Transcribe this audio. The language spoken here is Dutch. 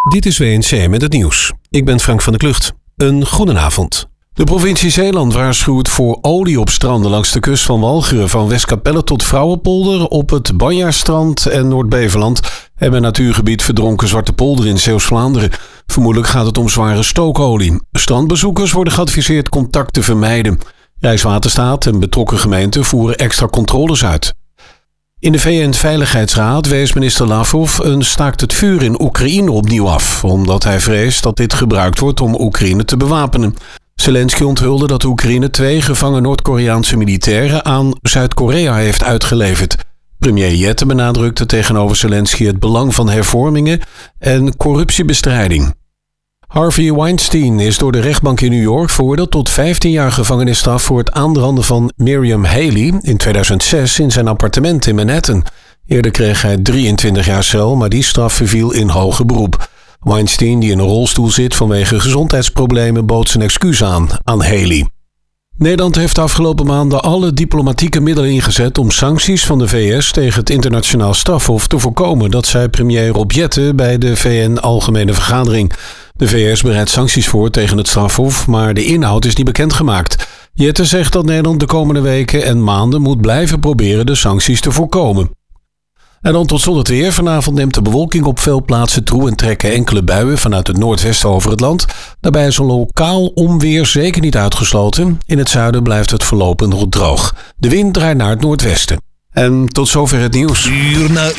Dit is WNC met het nieuws. Ik ben Frank van der Klucht. Een goedenavond. De provincie Zeeland waarschuwt voor olie op stranden langs de kust van Walcheren, van Westkapelle tot Vrouwenpolder, op het Banjaarstrand en Noord-Beveland en bij natuurgebied Verdronken Zwarte Polder in Zeeuws-Vlaanderen. Vermoedelijk gaat het om zware stookolie. Strandbezoekers worden geadviseerd contact te vermijden. Rijkswaterstaat en betrokken gemeenten voeren extra controles uit. In de VN-veiligheidsraad wees minister Lavrov een staakt het vuur in Oekraïne opnieuw af, omdat hij vreest dat dit gebruikt wordt om Oekraïne te bewapenen. Zelensky onthulde dat Oekraïne 2 gevangen Noord-Koreaanse militairen aan Zuid-Korea heeft uitgeleverd. Premier Jette benadrukte tegenover Zelensky het belang van hervormingen en corruptiebestrijding. Harvey Weinstein is door de rechtbank in New York veroordeeld tot 15 jaar gevangenisstraf voor het aanranden van Miriam Haley in 2006 in zijn appartement in Manhattan. Eerder kreeg hij 23 jaar cel, maar die straf verviel in hoger beroep. Weinstein, die in een rolstoel zit vanwege gezondheidsproblemen, bood zijn excuus aan Haley. Nederland heeft de afgelopen maanden alle diplomatieke middelen ingezet om sancties van de VS tegen het internationaal strafhof te voorkomen. Dat zei premier Rob Jetten bij de VN-algemene vergadering. De VS bereidt sancties voor tegen het strafhof, maar de inhoud is niet bekendgemaakt. Jetten zegt dat Nederland de komende weken en maanden moet blijven proberen de sancties te voorkomen. En dan tot slot het weer. Vanavond neemt de bewolking op veel plaatsen toe en trekken enkele buien vanuit het noordwesten over het land. Daarbij is een lokaal onweer zeker niet uitgesloten. In het zuiden blijft het voorlopig nog droog. De wind draait naar het noordwesten. En tot zover het nieuws.